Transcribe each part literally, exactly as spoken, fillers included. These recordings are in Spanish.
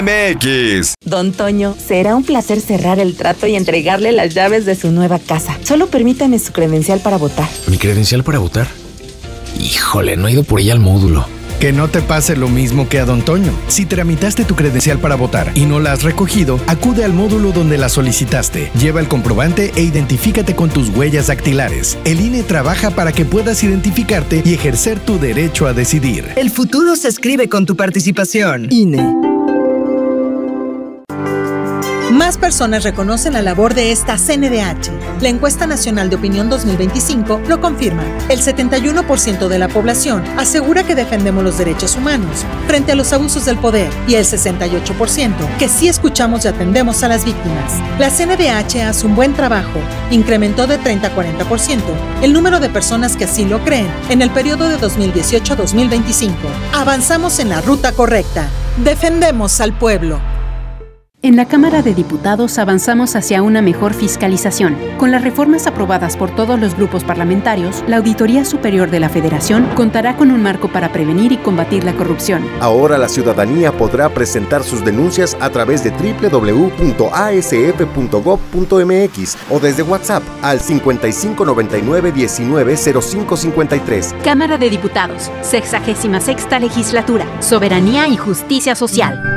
M X. Don Toño, será un placer cerrar el trato y entregarle las llaves de su nueva casa. Solo permítame su credencial para votar. ¿Mi credencial para votar? Híjole, no he ido por ella al módulo. Que no te pase lo mismo que a Don Toño. Si tramitaste tu credencial para votar y no la has recogido, acude al módulo donde la solicitaste. Lleva el comprobante e identifícate con tus huellas dactilares. El I N E trabaja para que puedas identificarte y ejercer tu derecho a decidir. El futuro se escribe con tu participación. I N E. Más personas reconocen la labor de esta C N D H. La Encuesta Nacional de Opinión dos mil veinticinco lo confirma. El setenta y uno por ciento de la población asegura que defendemos los derechos humanos frente a los abusos del poder y el sesenta y ocho por ciento que sí escuchamos y atendemos a las víctimas. La C N D H hace un buen trabajo. Incrementó de treinta a cuarenta por ciento el número de personas que así lo creen en el periodo de dos mil dieciocho a dos mil veinticinco. Avanzamos en la ruta correcta. Defendemos al pueblo. En la Cámara de Diputados avanzamos hacia una mejor fiscalización. Con las reformas aprobadas por todos los grupos parlamentarios, la Auditoría Superior de la Federación contará con un marco para prevenir y combatir la corrupción. Ahora la ciudadanía podrá presentar sus denuncias a través de doble u doble u doble u punto a s f punto gob punto m x o desde WhatsApp al cincuenta y cinco noventa y nueve diecinueve cero cinco cincuenta y tres. Cámara de Diputados, sexagésima sexta legislatura, soberanía y justicia social.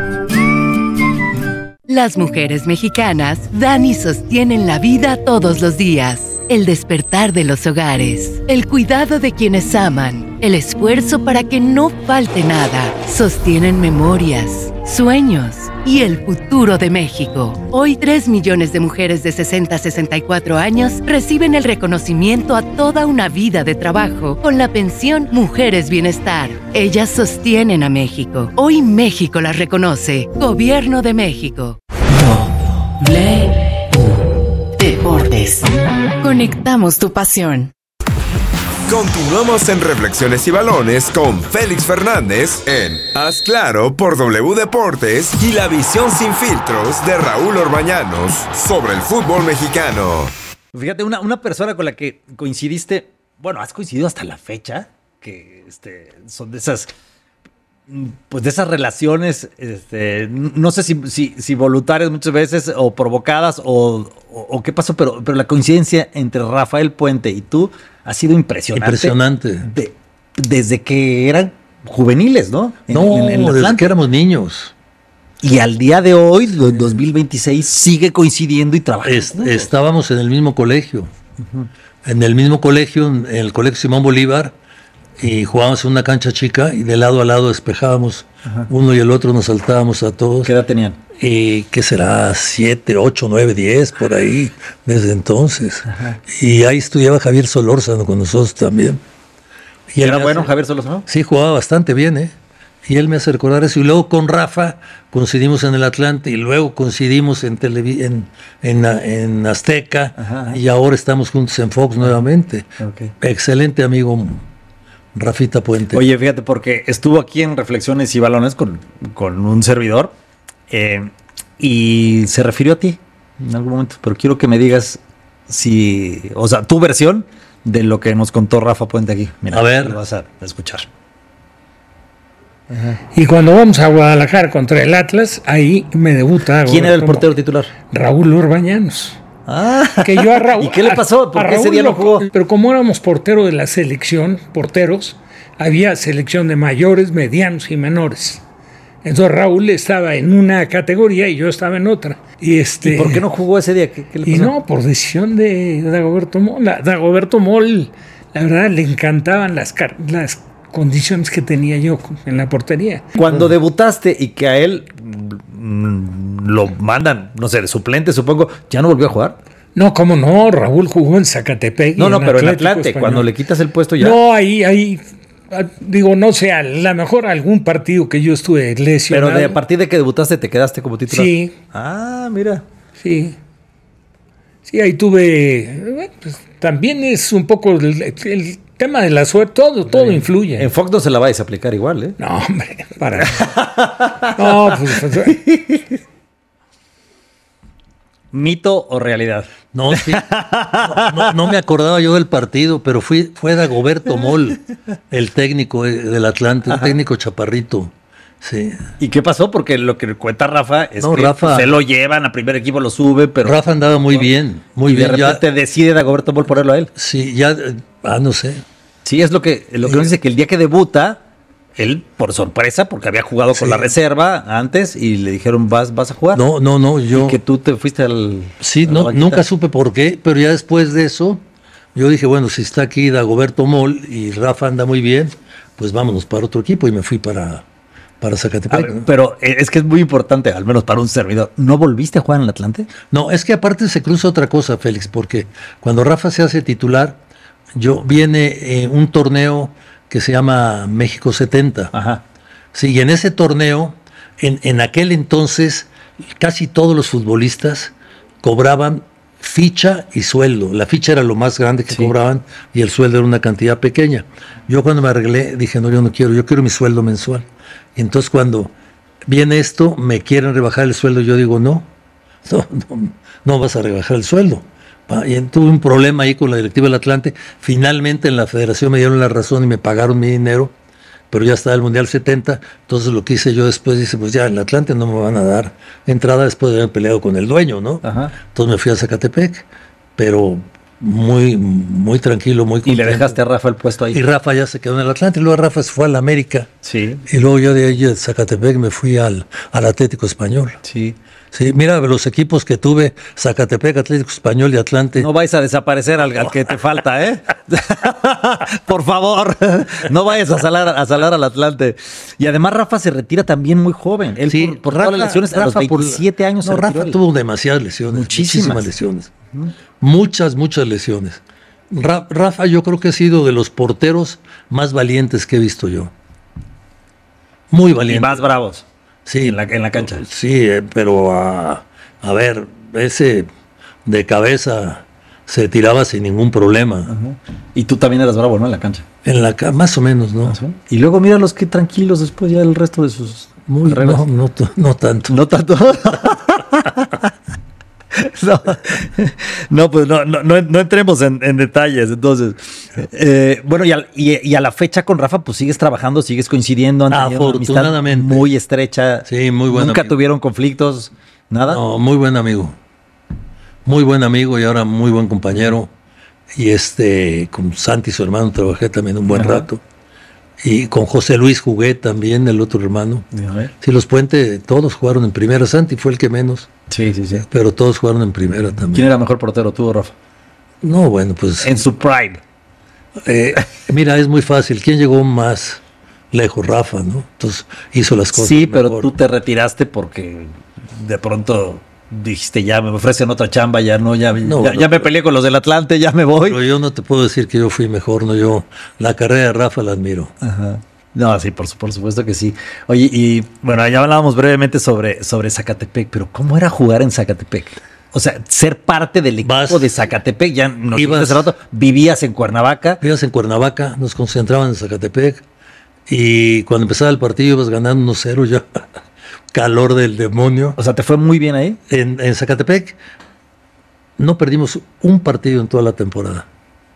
Las mujeres mexicanas dan y sostienen la vida todos los días. El despertar de los hogares, el cuidado de quienes aman, el esfuerzo para que no falte nada. Sostienen memorias, sueños y el futuro de México. Hoy tres millones de mujeres de sesenta a sesenta y cuatro años reciben el reconocimiento a toda una vida de trabajo con la pensión Mujeres Bienestar. Ellas sostienen a México. Hoy México las reconoce. Gobierno de México. W Deportes. Conectamos tu pasión. Continuamos en Reflexiones y Balones con Félix Fernández en Haz Claro por W Deportes y la visión sin filtros de Raúl Orbañanos sobre el fútbol mexicano. Fíjate, una, una persona con la que coincidiste, bueno, has coincidido hasta la fecha, que este, son de esas, pues de esas relaciones, este, no sé si, si, si voluntarias muchas veces o provocadas o, o, o qué pasó, pero, pero la coincidencia entre Rafael Puente y tú ha sido impresionante. Impresionante. De, desde que eran juveniles, ¿no? En, no, en, en desde que éramos niños. Y al día de hoy, dos mil veintiséis, sigue coincidiendo y trabajando. Es, estábamos en el mismo colegio. Uh-huh. En el mismo colegio, en el colegio Simón Bolívar, y jugábamos en una cancha chica y de lado a lado despejábamos. Ajá. Uno y el otro, nos saltábamos a todos. ¿Qué edad tenían? Y ¿qué será? Siete, ocho, nueve, diez, por ahí, desde entonces. Ajá. Y ahí estudiaba Javier Solórzano con nosotros también. Y ¿Era bueno hace... Javier Solórzano? Sí, jugaba bastante bien, ¿eh? Y él me hace recordar eso. Y luego con Rafa coincidimos en el Atlante y luego coincidimos en, televi- en, en, en Azteca. Ajá. Y ahora estamos juntos en Fox nuevamente. Okay. Excelente amigo Rafita Puente. Oye, fíjate, porque estuvo aquí en Reflexiones y Balones con, con un servidor eh, y se refirió a ti en algún momento, pero quiero que me digas si, o sea, tu versión de lo que nos contó Rafa Puente aquí. Mira, a ver. Lo vas a escuchar. Ajá. Y cuando vamos a Guadalajara contra el Atlas, ahí me debuta. ¿Quién era el portero titular? Raúl Orbañanos. Ah, que yo a Raúl, ¿y qué le pasó? ¿Por qué ese día no jugó? Pero como éramos portero de la selección, porteros, había selección de mayores, medianos y menores. Entonces Raúl estaba en una categoría y yo estaba en otra. Y, este, ¿Y por qué no jugó ese día? ¿Qué, qué le pasó? Y no, por decisión de Dagoberto Moll. Dagoberto Moll, la verdad, le encantaban las, las condiciones que tenía yo en la portería. Cuando debutaste y que a él mmm, lo mandan, no sé, de suplente, supongo, ¿ya no volvió a jugar? No, ¿cómo no? Raúl jugó en Zacatepec. No, no, pero en Atlante, Español. Cuando le quitas el puesto ya. No, ahí, ahí, digo, no sé, a lo mejor algún partido que yo estuve lesionado. Pero de, a partir de que debutaste te quedaste como titular. Sí. Ah, mira. Sí. Sí, ahí tuve, bueno, pues, también es un poco el, el tema de la suerte, todo, todo Bien. influye. En Fox no se la vais a aplicar igual, ¿eh? No, hombre, para. No, pues, pues ¿Mito o realidad? No, sí. No, no, no me acordaba yo del partido, pero fui, fue Dagoberto Moll, el técnico del Atlante, un técnico chaparrito. Sí. ¿Y qué pasó? Porque lo que cuenta Rafa es No, que Rafa- se lo llevan, a primer equipo lo sube, pero... Rafa andaba muy bien, muy y bien. de repente decide Dagoberto Mol ponerlo a él. Sí, ya, eh, ah, no sé. Sí, es lo que, lo que nos dice, que el día que debuta, él, por sorpresa, porque había jugado con Sí. la reserva antes, y le dijeron, vas, vas a jugar. No, no, no, yo... Y que tú te fuiste al... Sí, a la no, banquita. nunca supe por qué, pero ya después de eso, yo dije, bueno, si está aquí Dagoberto Mol y Rafa anda muy bien, pues vámonos para otro equipo y me fui para, para A Zacatepec. ver, ¿no? pero es que es muy importante, al menos para un servidor. ¿No volviste a jugar en el Atlante? No, es que aparte se cruza otra cosa, Félix, porque cuando Rafa se hace titular, yo viene eh, un torneo que se llama México setenta. Ajá. Sí, y en ese torneo, en, en aquel entonces, casi todos los futbolistas cobraban ficha y sueldo. La ficha era lo más grande que Sí. cobraban y el sueldo era una cantidad pequeña. Yo cuando me arreglé dije, no, yo no quiero, yo quiero mi sueldo mensual. Y entonces cuando viene esto, me quieren rebajar el sueldo, yo digo, no, no, no, no vas a rebajar el sueldo. Pa- Y tuve un problema ahí con la directiva del Atlante. Finalmente en la federación me dieron la razón y me pagaron mi dinero, pero ya estaba el Mundial setenta. Entonces lo que hice yo después, dice, pues ya en el Atlante no me van a dar entrada después de haber peleado con el dueño, ¿no? Ajá. Entonces me fui a Zacatepec, pero muy, muy tranquilo, muy Y contento. le dejaste a Rafa el puesto ahí. Y Rafa ya se quedó en el Atlante, y luego Rafa se fue al América. Sí, Y luego yo de ahí de Zacatepec me fui al, al Atlético Español. sí. Sí, mira los equipos que tuve, Zacatepec, Atlético Español y Atlante. No vais a desaparecer al, al que te falta, ¿eh? Por favor, no vayas a salar, a salar al Atlante. Y además Rafa se retira también muy joven. Él Sí, por, por Rafa- todas las lesiones, a los Rafa por- veintisiete años No, se retiró Rafa él. tuvo demasiadas lesiones. Muchísimas. Muchísimas lesiones. Muchas, muchas lesiones. Ra- Rafa yo creo que ha sido de los porteros más valientes que he visto yo. Muy Y valiente. más bravos Sí, en la, en la cancha. Sí, eh, pero a, a ver, ese de cabeza se tiraba sin ningún problema. Y tú también eras bravo, ¿no? En la cancha. En la ca- más o menos, ¿no? Y luego mira los que tranquilos después ya el resto de sus Muy, carreras. no, no, t- no tanto. No tanto. No, no, pues no, no, no, no entremos en, en detalles. Entonces, eh, bueno, y, al- y- y a la fecha con Rafa, pues sigues trabajando, sigues coincidiendo. Han tenido una amistad Afortunadamente. muy estrecha. Sí, muy buen Nunca amigo. tuvieron conflictos, nada. No, muy buen amigo. Muy buen amigo y ahora muy buen compañero. Y este, con Santi, su hermano, trabajé también un buen Ajá. rato. Y con José Luis jugué también, el otro hermano. A ver. Sí, los Puente, todos jugaron en primera. Santi fue el que menos, Sí, sí, sí. pero todos jugaron en primera también. ¿Quién era mejor portero, tú o Rafa? No, bueno, pues. En su prime. eh, mira, es muy fácil. ¿Quién llegó más lejos? Rafa, ¿no? Entonces hizo las cosas. Sí, pero mejor. tú te retiraste porque de pronto dijiste, ya me ofrecen otra chamba, ya no, ya, No, ya, no, ya me peleé con los del Atlante, ya me voy. Pero yo no te puedo decir que yo fui mejor, no. Yo, la carrera de Rafa la admiro. Ajá. No, sí, por, su- por supuesto que sí. Oye, y bueno, ya hablábamos brevemente sobre, sobre Zacatepec, pero ¿cómo era jugar en Zacatepec? O sea, ser parte del equipo Vas- de Zacatepec, ya nos dijiste ibas- hace rato, vivías en Cuernavaca. Vivías en Cuernavaca, nos concentraban en Zacatepec y cuando empezaba el partido ibas ganando uno cero ya. Calor del demonio. O sea, ¿te fue muy bien ahí? En, en Zacatepec no perdimos un partido en toda la temporada.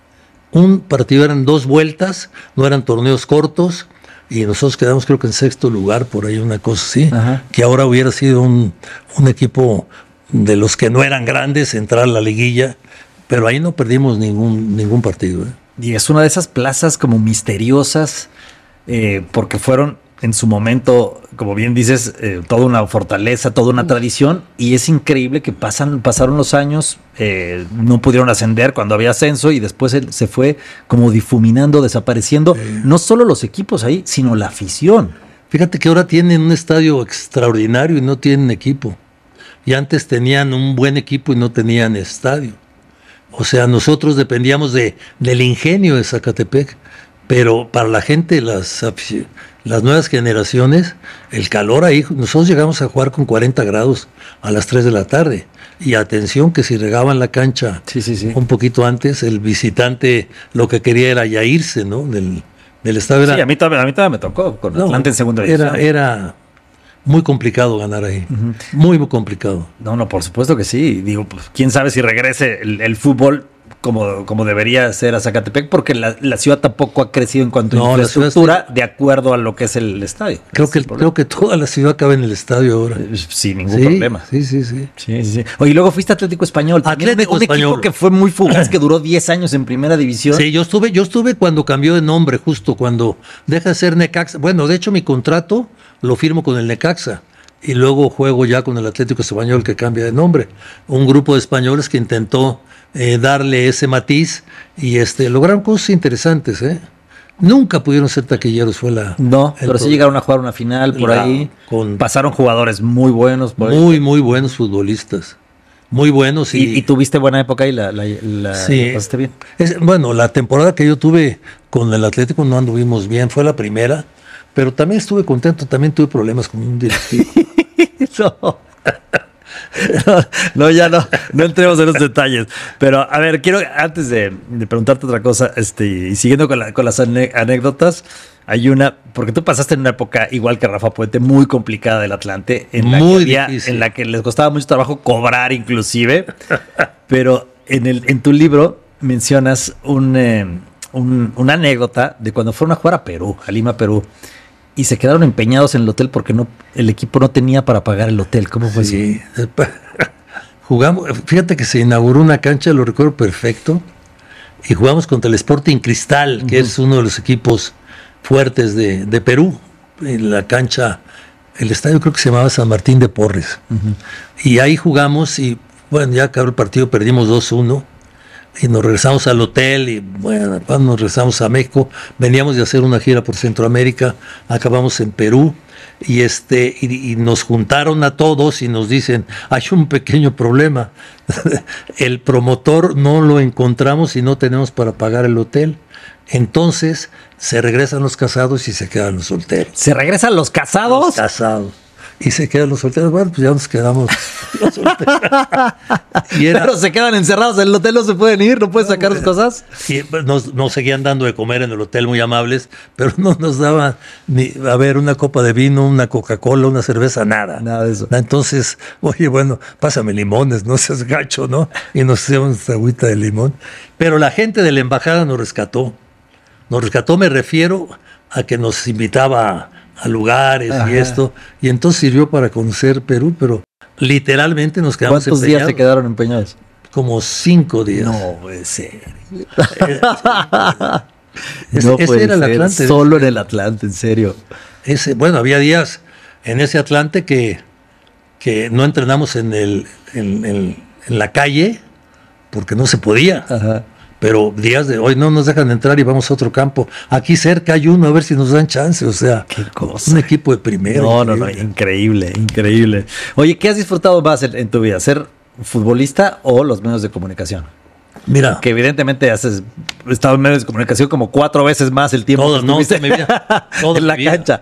Un partido, eran dos vueltas, no eran torneos cortos y nosotros quedamos creo que en sexto lugar, por ahí una cosa así, Ajá. que ahora hubiera sido un, un equipo de los que no eran grandes entrar a la liguilla, pero ahí no perdimos ningún, ningún partido. ¿eh? Y es una de esas plazas como misteriosas, eh, porque fueron en su momento, como bien dices, eh, toda una fortaleza, toda una tradición, y es increíble que pasan, pasaron los años, eh, no pudieron ascender cuando había ascenso, y después él se fue como difuminando, desapareciendo, no solo los equipos ahí, sino la afición. Fíjate que ahora tienen un estadio extraordinario y no tienen equipo. Y antes tenían un buen equipo y no tenían estadio. O sea, nosotros dependíamos de, del ingenio de Zacatepec, pero para la gente, las, afici- las nuevas generaciones, el calor ahí, nosotros llegamos a jugar con cuarenta grados a las tres de la tarde. Y atención que si regaban la cancha Sí, sí, sí. un poquito antes, el visitante lo que quería era ya irse, ¿no? Del, del estadio. Era- Sí, a mí también, a mí también me tocó con no, Atlante en segunda división. Era, era muy complicado ganar ahí. Muy, muy complicado. No, no, por supuesto que sí. Digo, pues quién sabe si regrese el, el fútbol como, como debería ser a Zacatepec, porque la, la ciudad tampoco ha crecido en cuanto No, a la infraestructura ciudad está- de acuerdo a lo que es el estadio. Creo que, creo que toda la ciudad cabe en el estadio ahora. Sin ningún Sí, problema. Sí, sí, sí. Sí, sí, sí. Oye, y luego fuiste a Atlético Español. También Atlético un, un Español. equipo que fue muy fugaz, que duró diez años en primera división. Sí, yo estuve, yo estuve cuando cambió de nombre, justo cuando deja de ser Necaxa. Bueno, de hecho mi contrato lo firmo con el Necaxa y luego juego ya con el Atlético Español que cambia de nombre. Un grupo de españoles que intentó eh, darle ese matiz y este lograron cosas interesantes, ¿eh? Nunca pudieron ser taquilleros, fue la... No, el pero sí pro- llegaron a jugar una final por La- ahí. con- Pasaron jugadores muy buenos por ahí. Muy, muy buenos futbolistas. Muy buenos y... Y, y tuviste buena época y la, la, la- Sí. la pasaste bien. Es- bueno, la temporada que yo tuve con el Atlético no anduvimos bien, fue la primera, pero también estuve contento, también tuve problemas con un directivo. No. No, no, ya no, no entremos en los detalles. Pero, a ver, quiero, antes de, de preguntarte otra cosa, este, y siguiendo con, la- con las ane- anécdotas, hay una, porque tú pasaste en una época, igual que Rafa Puente, muy complicada del Atlante, en la, Muy que, había- difícil. en la que les costaba mucho trabajo cobrar inclusive, pero en, el, en tu libro mencionas un, eh, un- una anécdota de cuando fueron a jugar a Perú, a Lima, Perú, y se quedaron empeñados en el hotel porque no, el equipo no tenía para pagar el hotel. ¿Cómo fue Sí, jugamos, fíjate que se inauguró una cancha, lo recuerdo perfecto, y jugamos contra el Sporting Cristal, que es uno de los equipos fuertes de, de Perú, en la cancha, el estadio creo que se llamaba San Martín de Porres, y ahí jugamos y bueno, ya acabó el partido, perdimos dos uno, y nos regresamos al hotel y bueno, cuando nos regresamos a México, veníamos de hacer una gira por Centroamérica, acabamos en Perú y este y, y nos juntaron a todos y nos dicen, hay un pequeño problema, el promotor no lo encontramos y no tenemos para pagar el hotel. Entonces se regresan los casados y se quedan los solteros. ¿Se regresan los casados? Los casados. Y se quedan los solteros. Bueno, pues ya nos quedamos los solteros. Y era- Pero se quedan encerrados en el hotel, no se pueden ir, no pueden sacar sus cosas. Y pues, nos, nos seguían dando de comer en el hotel, muy amables, pero no nos daban ni, a ver, una copa de vino, una Coca-Cola, una cerveza, nada. Nada de eso. Entonces, oye, bueno, pásame limones, no seas gacho, ¿no? Y nos hicimos nuestra agüita de limón. Pero la gente de la embajada nos rescató. Nos rescató, me refiero a que nos invitaba a lugares Ajá. y esto, y entonces sirvió para conocer Perú, pero literalmente nos quedamos ¿Cuántos días se empeñados. quedaron empeñados? Como cinco días. No puede ser. Ese- No ese puede era el ser, Atlante. Solo en el Atlante, en serio. Ese, bueno, había días en ese Atlante que, que no entrenamos en, el, en, en- en la calle porque no se podía. Ajá. Pero días de hoy no nos dejan entrar y vamos a otro campo. Aquí cerca hay uno, a ver si nos dan chance. O sea, Qué cosa. un equipo de primera. No, no, no, increíble. increíble, increíble. Oye, ¿qué has disfrutado más en, en tu vida? ¿Ser futbolista o los medios de comunicación? Mira, Que evidentemente has estado en medios de comunicación como cuatro veces más el tiempo Todo, que no, estuviste toda mi vida. Toda en la mi vida. cancha.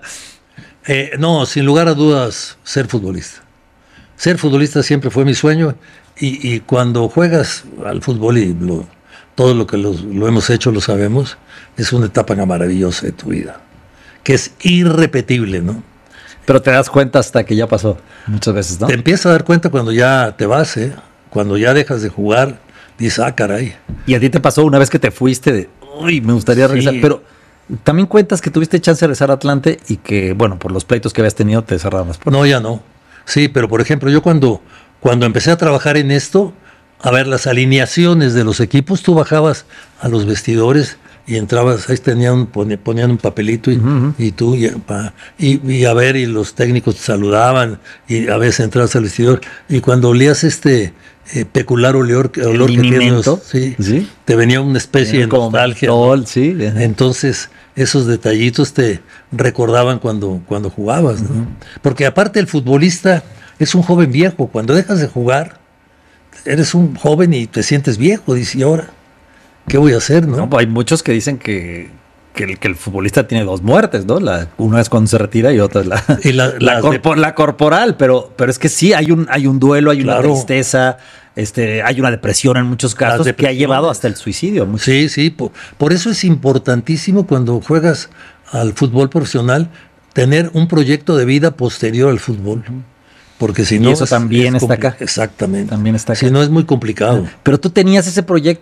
eh, no, sin lugar a dudas, ser futbolista. Ser futbolista siempre fue mi sueño. Y, y cuando juegas al fútbol y lo, todo lo que los- lo hemos hecho lo sabemos, es una etapa maravillosa de tu vida, que es irrepetible, ¿no? Pero te das cuenta hasta que ya pasó muchas veces, ¿no? Te empiezas a dar cuenta cuando ya te vas, ¿eh? Cuando ya dejas de jugar, dices, ah, caray. Y a ti te pasó una vez que te fuiste de, uy, me gustaría regresar. Sí. Pero también cuentas que tuviste chance de regresar a Atlante y que, bueno, por los pleitos que habías tenido te cerraron las puertas. No, ya no. Sí, pero por ejemplo, yo cuando, cuando empecé a trabajar en esto, a ver, las alineaciones de los equipos, tú bajabas a los vestidores y entrabas, ahí tenían, pone- ponían un papelito y, y tú, y, pa- y, y a ver, y los técnicos te saludaban y a veces entrabas al vestidor y cuando olías este eh, peculiar olor, olor que tienen los- linimento, sí, ¿sí? te venía una especie de Como nostalgia. mentol, sí. Entonces, esos detallitos te recordaban cuando, cuando jugabas, ¿no? Porque aparte el futbolista es un joven viejo. Cuando dejas de jugar, eres un joven y te sientes viejo. Dices, ¿y ahora qué voy a hacer, no? No, pues hay muchos que dicen que, que, el, que el futbolista tiene dos muertes, ¿no? La, una es cuando se retira y otra es la, Y la- la, las corpo- la corporal, pero, pero es que sí, hay un, hay un duelo, hay una Claro. tristeza, este, hay una depresión en muchos casos que ha depresiones. llevado hasta el suicidio. Muchos- Sí, sí. Por, por eso es importantísimo cuando juegas al fútbol profesional tener un proyecto de vida posterior al fútbol. Porque si Y no. eso también está compli- acá. Exactamente. También está acá. Si no, es muy complicado. Pero tú tenías ese proyecto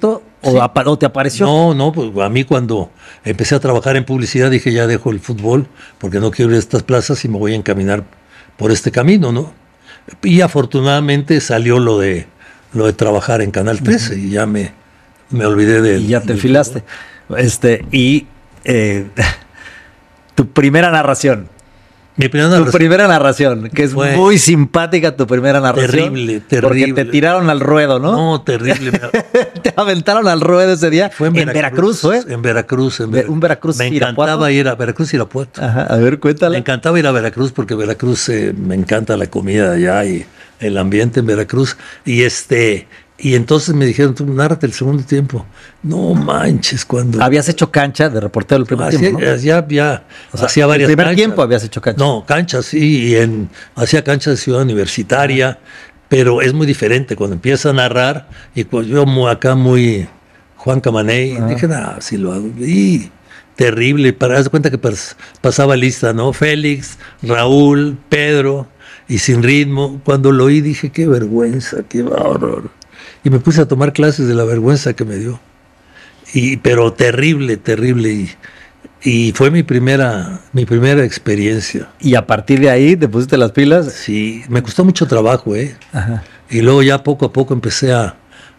¿O, Sí. apa- o te apareció? No, no, pues a mí cuando empecé a trabajar en publicidad dije ya dejo el fútbol porque no quiero ir a estas plazas y me voy a encaminar por este camino, ¿no? Y afortunadamente salió lo de lo de trabajar en Canal trece y ya me, me olvidé de Y ya te enfilaste. Este, y eh, tu primera narración. Mi primera Tu narración. primera narración, que es Fue muy simpática tu primera narración. terrible, Porque terrible. te tiraron al ruedo, ¿no? No, terrible. Te aventaron al ruedo ese día. Fue en, en Veracruz, ¿fue? En Veracruz. En Ve- Ver- un Veracruz Me Irapuato. encantaba ir a Veracruz Irapuato. Ajá, a ver, Me cuéntala. encantaba ir a Veracruz porque Veracruz eh, me encanta la comida de allá y el ambiente en Veracruz. Y este y entonces me dijeron, tú nárrate el segundo tiempo. No manches, cuando Habías hecho cancha de reportero el primer hacía, tiempo, ¿no? hacía- ya, O sea, hacía varias el primer canchas. tiempo habías hecho cancha. No, canchas, sí, y en, hacía canchas de Ciudad Universitaria, pero es muy diferente cuando empieza a narrar y pues yo mu- acá muy Juan Camaney, dije, ah, sí lo hago. Y terrible, para dar cuenta que pas- pasaba lista, ¿no? Félix, Raúl, Pedro, y sin ritmo. Cuando lo oí dije, qué vergüenza, qué horror. Y me puse a tomar clases de la vergüenza que me dio. Y, pero terrible, terrible. Y, y fue mi primera, mi primera experiencia. Y a partir de ahí te pusiste las pilas. Sí, me costó mucho trabajo, ¿eh? Ajá. Y luego ya poco a poco empecé a,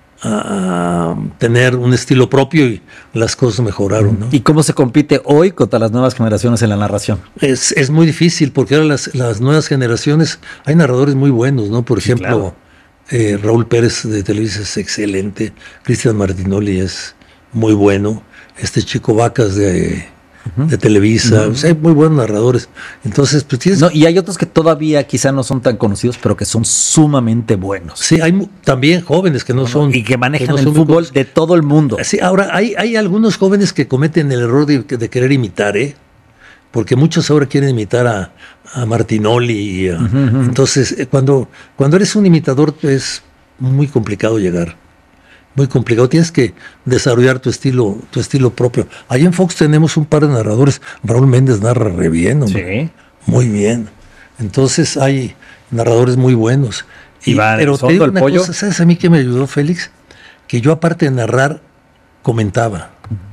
a- a tener un estilo propio y las cosas mejoraron, ¿no? ¿Y cómo se compite hoy contra las nuevas generaciones en la narración? Es, es muy difícil porque ahora las, las nuevas generaciones, hay narradores muy buenos, ¿no? Por ejemplo, claro. eh, Raúl Pérez de Televisa es excelente, Cristian Martinoli es muy bueno, este Chico Vacas de, de Televisa, Ujú. o sea, hay muy buenos narradores. Entonces, pues tienes... No, y hay otros que todavía quizá no son tan conocidos, pero que son sumamente buenos. Sí, hay mu- también jóvenes que no son... Y que manejan no el son muy fútbol de todo el mundo. Sí, ahora hay, hay algunos jóvenes que cometen el error de, de querer imitar, ¿eh? Porque muchos ahora quieren imitar a, a Martinoli. Y a- Ujú, ujú. Entonces, eh, cuando, cuando eres un imitador es muy complicado llegar. Muy complicado. Tienes que desarrollar tu estilo, tu estilo propio. Ahí en Fox tenemos un par de narradores. Raúl Méndez narra re bien, hombre. Sí. Muy bien. Entonces hay narradores muy buenos. Iván pero te Elizondo, digo el una Pollo. cosa, ¿sabes a mí qué me ayudó, Félix? Que yo aparte de narrar, comentaba.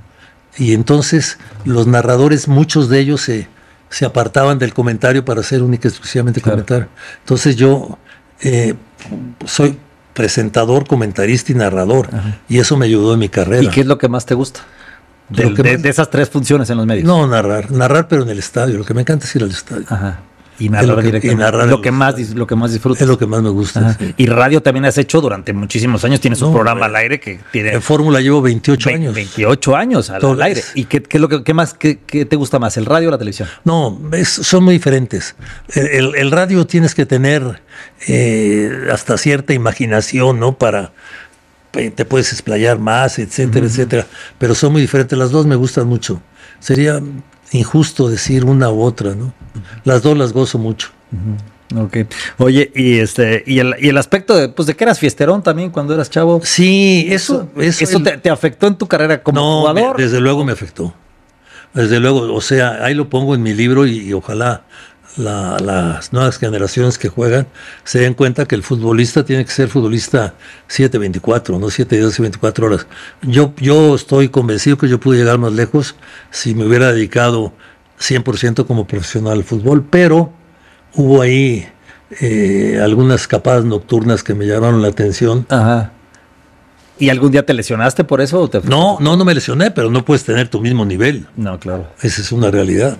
Y entonces los narradores, muchos de ellos se, se apartaban del comentario para hacer única y exclusivamente Claro. comentar. Entonces yo eh, soy presentador, comentarista y narrador. Y eso me ayudó en mi carrera. ¿Y qué es lo que más te gusta? Lo Del- que de, más- de esas tres funciones en los medios. No, narrar, narrar pero en el estadio. Lo que me encanta es ir al estadio. Ajá. Y Es narrar lo que- directamente. y narrar lo el- que más dis- lo que más disfrutas. Es lo que más me gusta. Ajá. sí. Y radio también has hecho durante muchísimos años. Tienes un No, programa bueno. al aire que tiene En Fórmula llevo veintiocho ve- años. veintiocho años al, Todo al aire. es- ¿Y qué, qué es lo que qué más qué, qué te gusta más, el radio o la televisión? No, es- son muy diferentes. El, el- el radio tienes que tener eh, hasta cierta imaginación, ¿no? Para eh, te puedes explayar más, etcétera, etcétera. Pero son muy diferentes. Las dos me gustan mucho. Sería injusto decir una u otra, ¿no? Las dos las gozo mucho. Ok. Oye, y este, y el, y el aspecto de, pues, de que eras fiesterón también cuando eras chavo. Sí, eso, eso, Eso el- te, te afectó en tu carrera como no, jugador. me- desde luego me afectó. Desde luego, o sea, ahí lo pongo en mi libro y, y ojalá la- las nuevas generaciones que juegan se den cuenta que el futbolista tiene que ser futbolista siete veinticuatro, no siete días y veinticuatro horas. Yo, yo estoy convencido que yo pude llegar más lejos si me hubiera dedicado cien por ciento como profesional al fútbol, pero hubo ahí eh, algunas escapadas nocturnas que me llamaron la atención. Ajá. ¿Y algún día te lesionaste por eso? O te... No, no, no me lesioné, pero no puedes tener tu mismo nivel. No, claro. Esa es una realidad.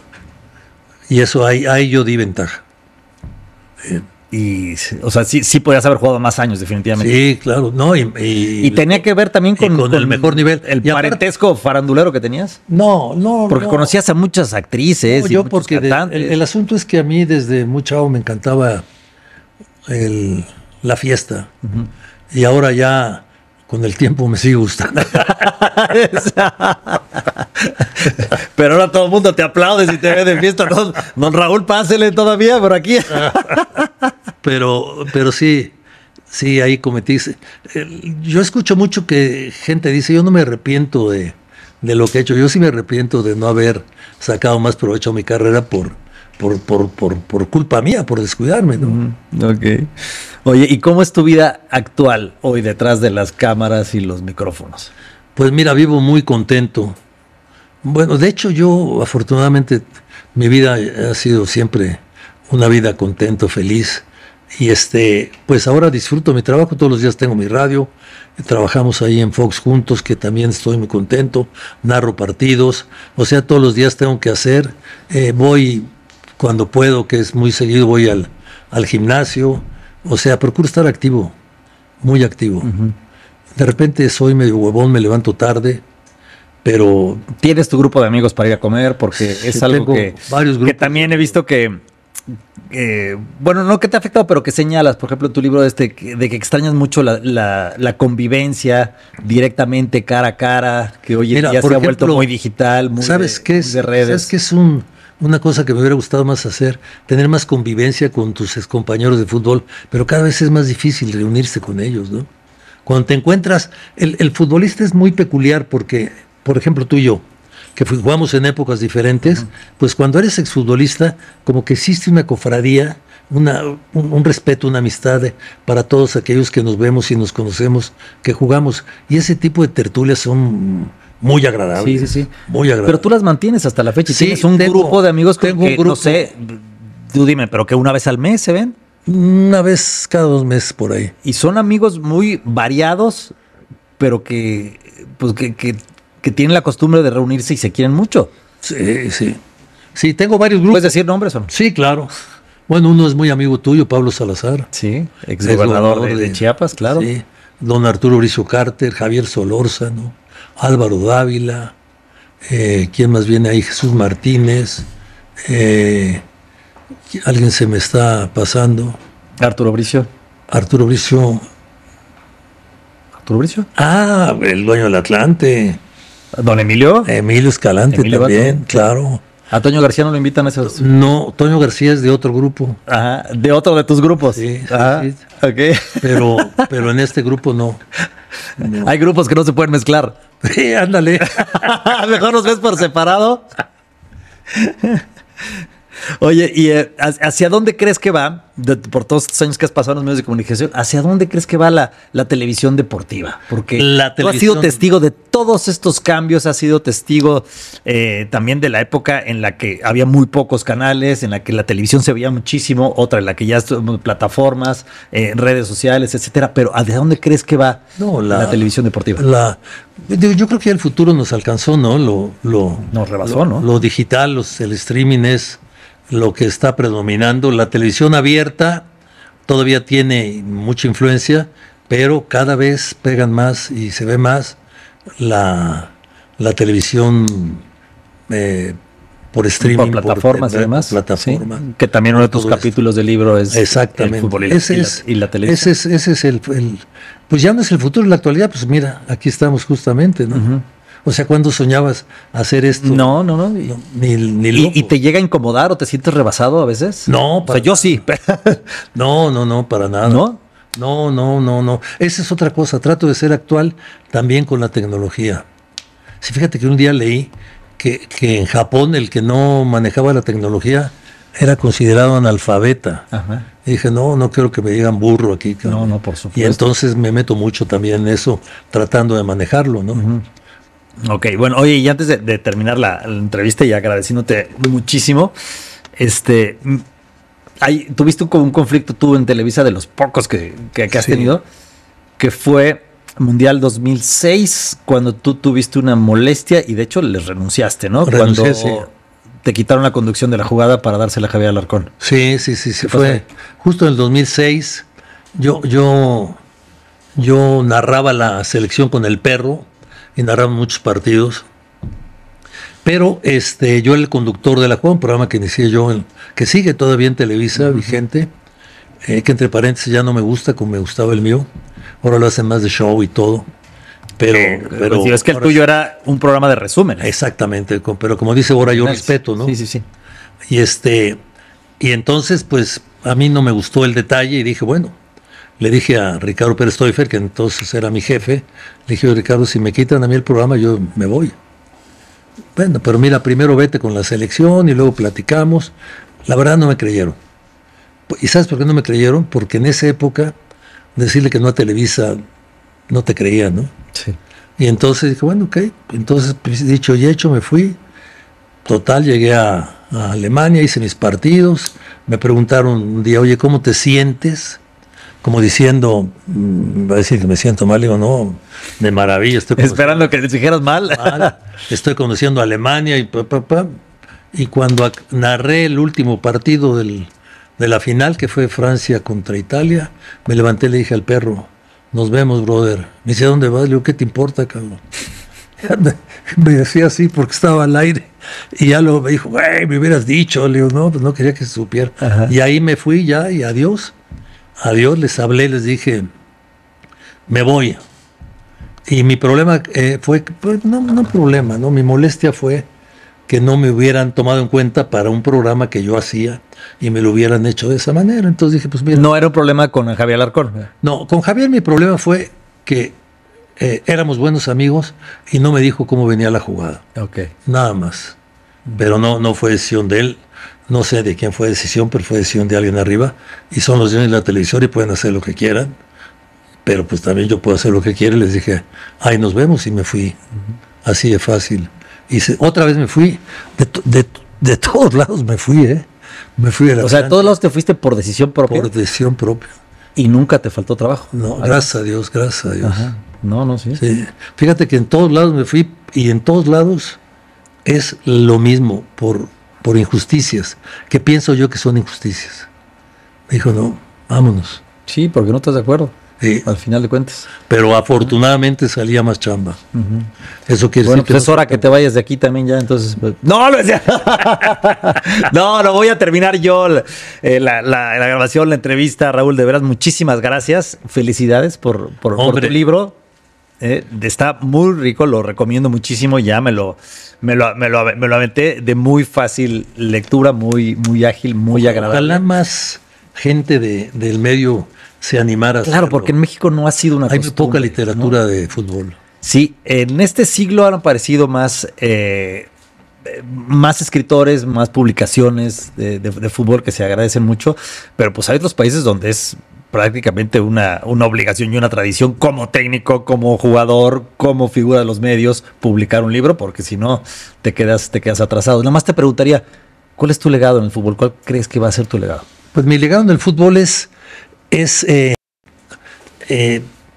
Y eso ahí, ahí yo di ventaja. Y, o sea, sí, sí podías haber jugado más años, definitivamente. Sí, claro. No, y, y- Y tenía que ver también con, y con el mejor nivel. El Y aparte- parentesco farandulero que tenías. No, no, Porque no. conocías a muchas actrices. No, y yo muchos porque de- cantantes. el, el asunto es que a mí desde muy chavo me encantaba el- la fiesta. Y ahora ya con el tiempo me sigue gustando. Pero ahora todo el mundo te aplaude si te ve de fiesta. Don, don Raúl, pásele todavía por aquí. pero, pero sí, sí, ahí cometí. el- Yo escucho mucho que gente dice, yo no me arrepiento de, de lo que he hecho. Yo sí me arrepiento de no haber sacado más provecho a mi carrera por, por, por, por, por culpa mía, por descuidarme, ¿no? Ok. Oye, ¿y cómo es tu vida actual hoy detrás de las cámaras y los micrófonos? Pues mira, vivo muy contento. Bueno, de hecho yo afortunadamente mi vida ha sido siempre una vida contento, feliz. Y este, pues ahora disfruto mi trabajo, todos los días tengo mi radio, trabajamos ahí en Fox juntos, que también estoy muy contento, narro partidos, o sea, todos los días tengo que hacer, eh, voy cuando puedo, que es muy seguido, voy al, al gimnasio, o sea, procuro estar activo, muy activo. Uh-huh. De repente soy medio huevón, me levanto tarde, pero... ¿Tienes tu grupo de amigos para ir a comer? Porque es sí, algo que, varios que también he visto que... Eh, bueno, no que te ha afectado, pero que señalas, por ejemplo, en tu libro de este, que, de que extrañas mucho la, la, la convivencia directamente, cara a cara, que hoy en día se ejemplo, ha vuelto muy digital, muy ¿sabes de, qué es, de redes. ¿Sabes qué es un, una cosa que me hubiera gustado más hacer? Tener más convivencia con tus compañeros de fútbol, pero cada vez es más difícil reunirse con ellos, ¿no? Cuando te encuentras, el, el futbolista es muy peculiar porque, por ejemplo, tú y yo, que jugamos en épocas diferentes, uh-huh. pues cuando eres exfutbolista, como que existe una cofradía, una, un, un respeto, una amistad de, para todos aquellos que nos vemos y nos conocemos, que jugamos. Y ese tipo de tertulias son muy agradables. Sí, sí, sí. Muy agradables. Pero tú las mantienes hasta la fecha. Sí, tienes un tengo, grupo de amigos que, tengo un grupo, no sé, tú dime, pero que una vez al mes se ven. Una vez cada dos meses por ahí. Y son amigos muy variados, pero que, pues que, que que tienen la costumbre de reunirse y se quieren mucho. Sí, sí. Sí, tengo varios grupos. ¿Puedes decir nombres o no? Sí, claro. Bueno, uno es muy amigo tuyo, Pablo Salazar. Sí, exgobernador de, de, de Chiapas, claro. Sí. Don Arturo Bricio Carter, Javier Solórzano, Álvaro Dávila, eh, ¿quién más viene ahí? Jesús Martínez, eh, alguien se me está pasando. Arturo Bricio. Arturo Bricio. ¿Arturo Bricio? Ah, el dueño del Atlante. ¿Don Emilio? Emilio Escalante Emilio también, Bato. Claro. ¿A Toño García no lo invitan a esos? No, Toño García es de otro grupo. Ajá, de otro de tus grupos. Sí, Ajá, sí, sí. Ok. Pero, pero en este grupo no. no. Hay grupos que no se pueden mezclar. Sí, ándale. Mejor los ves por separado. Oye, ¿y eh, hacia dónde crees que va, de, por todos estos años que has pasado en los medios de comunicación, hacia dónde crees que va la, la televisión deportiva? Porque la tú has sido testigo de todos estos cambios, has sido testigo eh, también de la época en la que había muy pocos canales, en la que la televisión se veía muchísimo, otra en la que ya son plataformas, eh, redes sociales, etcétera. Pero ¿hacia dónde crees que va no, la, la televisión deportiva? La, yo creo que el futuro nos alcanzó, ¿no? Lo, lo, nos rebasó, lo, ¿no? Lo digital, los, el streaming es lo que está predominando. La televisión abierta todavía tiene mucha influencia, pero cada vez pegan más y se ve más la, la televisión eh, por streaming. Por plataformas por, y demás. Plataformas. Sí, que también uno de tus capítulos es, del libro es exactamente. El fútbol y, ese la, es, y la televisión. Ese es, ese es el, el... Pues ya no es el futuro, en la actualidad, pues mira, aquí estamos justamente, ¿no? Uh-huh. O sea, ¿cuándo soñabas hacer esto? No, no, no. no ni, ni ¿Y, ¿Y te llega a incomodar o te sientes rebasado a veces? No, o sea, yo sí. no, no, no, para nada. ¿No? No, no, no, no. Esa es otra cosa. Trato de ser actual también con la tecnología. Sí, fíjate que un día leí que, que en Japón el que no manejaba la tecnología era considerado analfabeta. Ajá. Y dije, no, no quiero que me digan burro aquí. Cabrón. No, no, por supuesto. Y entonces me meto mucho también en eso, tratando de manejarlo, ¿no? Uh-huh. Ok, bueno, oye, y antes de, de terminar la, la entrevista y agradeciéndote muchísimo, este, hay, tuviste un, un conflicto tú en Televisa de los pocos que, que, que has sí. tenido, que fue Mundial dos mil seis, cuando tú tuviste una molestia y de hecho les renunciaste, ¿no? Renuncié, cuando sí. te quitaron la conducción de la jugada para dársela a Javier Alarcón. Sí, sí, sí, sí, fue justo en el dos mil seis, yo, yo, yo narraba la selección con el perro, y narramos muchos partidos, pero este yo era el conductor de la jugada, un programa que inicié yo, en, que sigue todavía en Televisa, uh-huh. vigente, eh, que entre paréntesis ya no me gusta como me gustaba el mío, ahora lo hacen más de show y todo, pero... Eh, pero pues, es que el tuyo sí. era un programa de resumen. Exactamente, pero como dice ahora yo respeto, ¿no? Sí, sí, sí. Y, este, y entonces pues a mí no me gustó el detalle y dije, bueno, le dije a Ricardo Pérez Stoifer, que entonces era mi jefe, le dije, Ricardo, si me quitan a mí el programa, yo me voy. Bueno, pero mira, primero vete con la selección y luego platicamos. La verdad no me creyeron. ¿Y sabes por qué no me creyeron? Porque en esa época, decirle que no a Televisa, no te creían, ¿no? Sí. Y entonces dije, bueno, ok. Entonces, pues, dicho y hecho, me fui. Total, llegué a, a Alemania, hice mis partidos. Me preguntaron un día, oye, ¿cómo te sientes? Como diciendo, mmm, va a decir que me siento mal. Digo, no, de maravilla. Estoy esperando que les dijeras mal. mal. Estoy conociendo a Alemania y pa, pa, pa. Y cuando ac- narré el último partido del, de la final, que fue Francia contra Italia, me levanté y le dije al perro, nos vemos, brother. Me dice, ¿a dónde vas? Le digo, ¿qué te importa, cabrón? Me decía así porque estaba al aire. Y ya luego me dijo, güey, me hubieras dicho. Le digo, no, pues no quería que se supiera. Ajá. Y ahí me fui ya y adiós. Adiós, les hablé, les dije, me voy. Y mi problema eh, fue, pues, no, no problema, ¿no? Mi molestia fue que no me hubieran tomado en cuenta para un programa que yo hacía y me lo hubieran hecho de esa manera. Entonces dije, pues mira. No era un problema con Javier Alarcón. No, con Javier mi problema fue que eh, éramos buenos amigos y no me dijo cómo venía la jugada. Okay. Nada más. Pero no, no fue decisión de él. No sé de quién fue decisión, pero fue decisión de alguien arriba. Y son los dueños de la televisora y pueden hacer lo que quieran. Pero pues también yo puedo hacer lo que quiera. Les dije, ahí nos vemos, y me fui. Uh-huh. Así de fácil. Y se, otra vez me fui. De, de, de todos lados me fui, ¿eh? Me fui a la O sea, de todos lados te fuiste por decisión propia. Por decisión propia. Y nunca te faltó trabajo. No, gracias a Dios, gracias a Dios. Ajá. No, no, sí. sí. Fíjate que en todos lados me fui, y en todos lados es lo mismo, por, por injusticias, que pienso yo que son injusticias. Me dijo, no, vámonos. Sí, porque no estás de acuerdo. Sí. Al final de cuentas. Pero afortunadamente salía más chamba. Uh-huh. Eso quiere bueno, decir que pues es hora que te vayas de aquí también ya, entonces. Pues, no, lo decía. no, no voy a terminar yo la, la, la, la grabación, la entrevista, Raúl. De veras, muchísimas gracias. Felicidades por, por, por tu libro. Eh, está muy rico, lo recomiendo muchísimo. Ya me lo, me lo, me lo, me lo aventé de muy fácil lectura, muy, muy ágil, muy agradable. Ojalá más gente de, del medio se animara a Claro, hacerlo. porque en México no ha sido una Hay costumbre, poca literatura, ¿no?, de fútbol. Sí, en este siglo han aparecido más, eh, más escritores, más publicaciones de, de, de fútbol que se agradecen mucho, pero pues hay otros países donde es prácticamente una, una obligación y una tradición como técnico, como jugador, como figura de los medios, publicar un libro, porque si no te quedas, te quedas atrasado. Nada más te preguntaría, ¿cuál es tu legado en el fútbol? ¿Cuál crees que va a ser tu legado? Pues mi legado en el fútbol es, es eh, eh,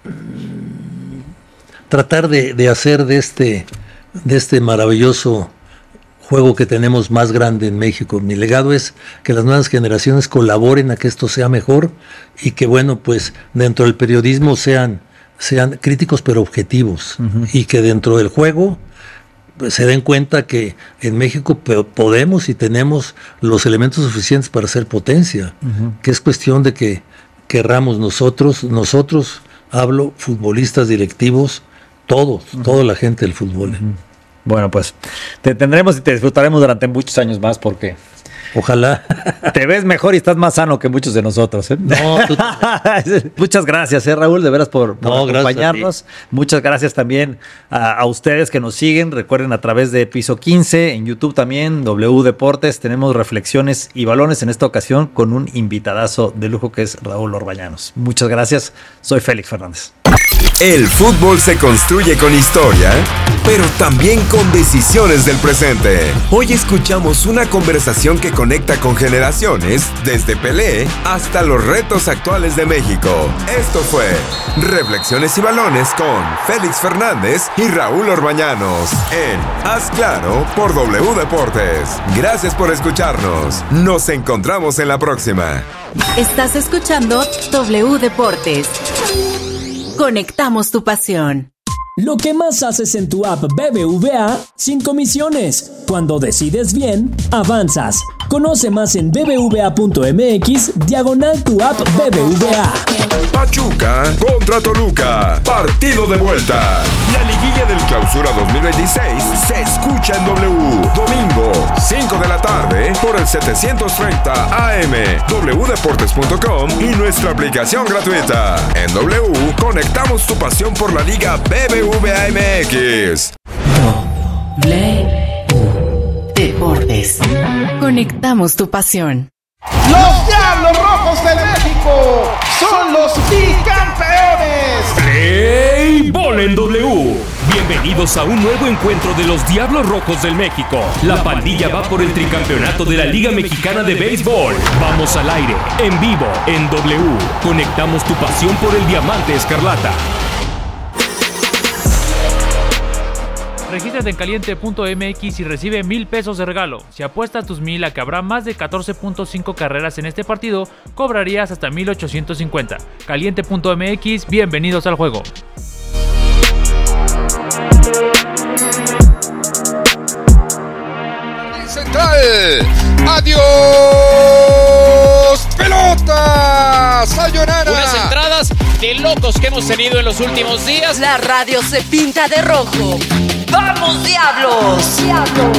tratar de, de hacer de este, de este maravilloso juego que tenemos más grande en México. Mi legado es que las nuevas generaciones colaboren a que esto sea mejor, y que, bueno, pues dentro del periodismo sean, sean críticos pero objetivos, uh-huh. y que dentro del juego pues, se den cuenta que en México podemos y tenemos los elementos suficientes para ser potencia, uh-huh. que es cuestión de que querramos nosotros, nosotros hablo futbolistas, directivos, todos, uh-huh. toda la gente del fútbol. Uh-huh. Bueno, pues te tendremos y te disfrutaremos durante muchos años más, porque ojalá te ves mejor y estás más sano que muchos de nosotros, ¿eh? No, tú... Muchas gracias, ¿eh, Raúl? De veras por, por no, acompañarnos. Muchas gracias también a, a ustedes que nos siguen. Recuerden, a través de Piso quince, en YouTube también, W Deportes, tenemos reflexiones y balones, en esta ocasión con un invitadazo de lujo que es Raúl Orbañanos. Muchas gracias. Soy Félix Fernández. El fútbol se construye con historia, pero también con decisiones del presente. Hoy escuchamos una conversación que conecta con generaciones, desde Pelé hasta los retos actuales de México. Esto fue Reflexiones y Balones con Félix Fernández y Raúl Orbañanos en Haz Claro por W Deportes. Gracias por escucharnos. Nos encontramos en la próxima. Estás escuchando W Deportes. Conectamos tu pasión. Lo que más haces en tu app B B V A sin comisiones. Cuando decides bien, avanzas. Conoce más en bbva.mx diagonal tu app B B V A. Pachuca contra Toluca. Partido de vuelta. La liguilla del Clausura dos mil veintiséis se escucha en W. Domingo, cinco de la tarde, por el setecientos treinta A M, w deportes punto com y nuestra aplicación gratuita. En W, conectamos tu pasión por la Liga B B V A M X. W Deportes. Conectamos tu pasión. Los Diablos Rojos de México son los bicampeones. Play Ball en W. Bien Bienvenidos a un nuevo encuentro de los Diablos Rojos del México. La pandilla va por el tricampeonato de la Liga Mexicana de Béisbol. Vamos al aire, en vivo, en W. Conectamos tu pasión por el diamante escarlata. Regístrate en caliente punto m x y recibe mil pesos de regalo. Si apuestas tus mil a que habrá más de catorce punto cinco carreras en este partido, cobrarías hasta mil ochocientos cincuenta. caliente punto m x, bienvenidos al juego. Central, adiós pelota, sayonara. Unas entradas de locos que hemos tenido en los últimos días. La radio se pinta de rojo. ¡Vamos, Diablos! ¡Diablos!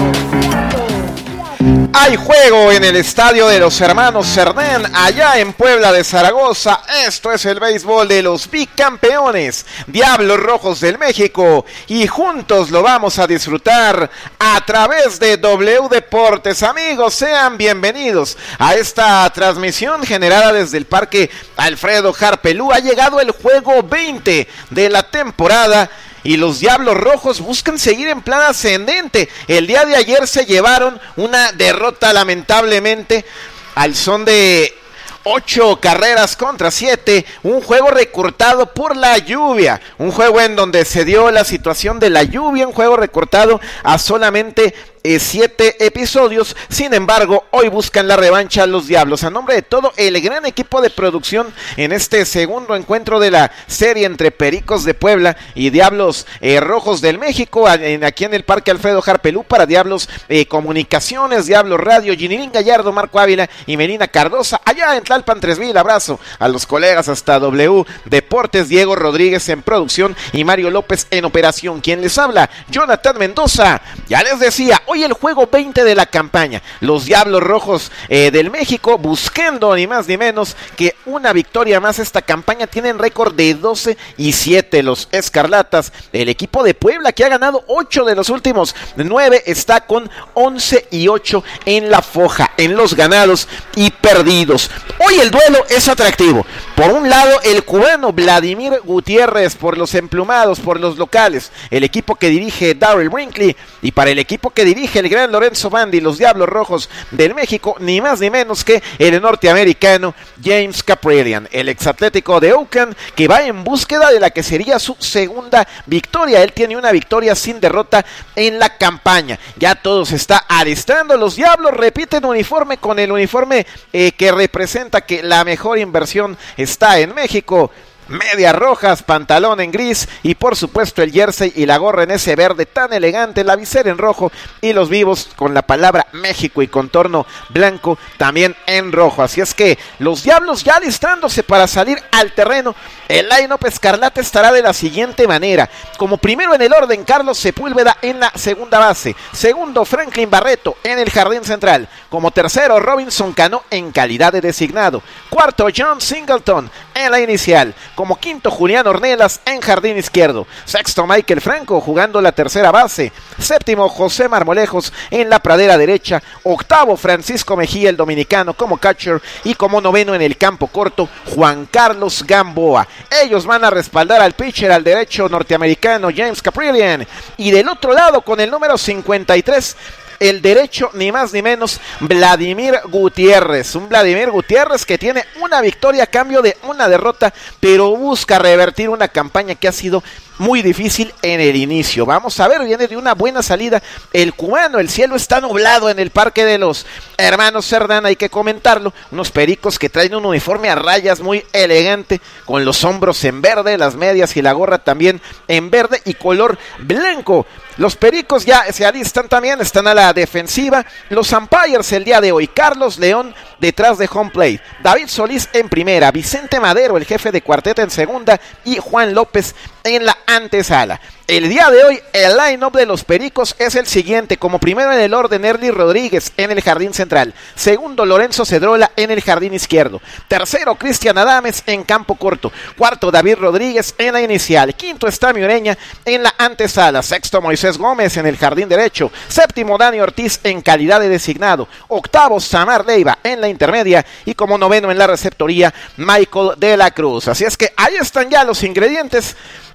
Hay juego en el estadio de los hermanos Cerdán, allá en Puebla de Zaragoza. Esto es el béisbol de los bicampeones, Diablos Rojos del México, y juntos lo vamos a disfrutar a través de W Deportes. Amigos, sean bienvenidos a esta transmisión generada desde el Parque Alfredo Harpelú. Ha llegado el juego veinte de la temporada y los Diablos Rojos buscan seguir en plan ascendente. El día de ayer se llevaron una derrota lamentablemente al son de ocho carreras contra siete, un juego recortado por la lluvia, un juego en donde se dio la situación de la lluvia, un juego recortado a solamente eh, siete episodios. Sin embargo, hoy buscan la revancha los Diablos. A nombre de todo el gran equipo de producción en este segundo encuentro de la serie entre Pericos de Puebla y Diablos eh, Rojos del México, en, aquí en el Parque Alfredo Harpelú, para Diablos eh, Comunicaciones, Diablos Radio, Ginilín Gallardo, Marco Ávila y Melina Cardosa, allá en Tlalpan tres mil. Abrazo a los colegas hasta W Deportes, Diego Rodríguez en producción y Mario López en operación. Quien les habla, Jonathan Mendoza. Ya les decía, hoy el juego veinte de la campaña, los Diablos Rojos eh, del México buscando ni más ni menos que una victoria más. Esta campaña tienen récord de doce y siete los Escarlatas. El equipo de Puebla, que ha ganado ocho de los últimos nueve, está con once y ocho en la foja, en los ganados y perdidos. Hoy el duelo es atractivo. Por un lado, el cubano Vladimir Gutiérrez por los emplumados, por los locales, el equipo que dirige Darryl Brinkley, y para el equipo que dirige el gran Lorenzo Bandi, los Diablos Rojos del México, ni más ni menos que el norteamericano James Kaprielian, el exatlético de Oakland, que va en búsqueda de la que sería su segunda victoria. Él tiene una victoria sin derrota en la campaña. Ya todo se está alistando. Los Diablos repiten uniforme con el uniforme eh, que representa que la mejor inversión está en México. Medias rojas, pantalón en gris y por supuesto el jersey y la gorra en ese verde tan elegante, la visera en rojo y los vivos con la palabra México y contorno blanco también en rojo. Así es que los Diablos ya alistándose para salir al terreno. El line-up escarlata estará de la siguiente manera: como primero en el orden, Carlos Sepúlveda en la segunda base; segundo, Franklin Barreto en el jardín central; como tercero, Robinson Cano en calidad de designado; cuarto, John Singleton en la inicial; como quinto, Julián Ornelas en jardín izquierdo; sexto, Michael Franco jugando la tercera base; séptimo, José Marmolejos en la pradera derecha; octavo, Francisco Mejía el dominicano como catcher; y como noveno en el campo corto, Juan Carlos Gamboa. Ellos van a respaldar al pitcher, al derecho norteamericano James Kaprielian, y del otro lado con el número cincuenta y tres, el derecho, ni más ni menos, Vladimir Gutiérrez. Un Vladimir Gutiérrez que tiene una victoria a cambio de una derrota, pero busca revertir una campaña que ha sido muy difícil en el inicio. Vamos a ver, viene de una buena salida el cubano. El cielo está nublado en el Parque de los Hermanos Cerdán, hay que comentarlo. Unos Pericos que traen un uniforme a rayas muy elegante, con los hombros en verde, las medias y la gorra también en verde y color blanco. Los Pericos ya se alistan también, están a la defensiva. Los umpires el día de hoy: Carlos León detrás de home plate, David Solís en primera, Vicente Madero, el jefe de cuarteta, en segunda, y Juan López en la antesala. El día de hoy el line-up de los Pericos es el siguiente: como primero en el orden, Erly Rodríguez en el jardín central; segundo, Lorenzo Cedrola en el jardín izquierdo; tercero, Cristian Adames en campo corto; cuarto, David Rodríguez en la inicial; quinto, Estami Ureña en la antesala; sexto, Moisés Gómez en el jardín derecho; séptimo, Dani Ortiz en calidad de designado; octavo, Samar Leiva en la intermedia; y como noveno en la receptoría, Michael de la Cruz. Así es que ahí están ya los ingredientes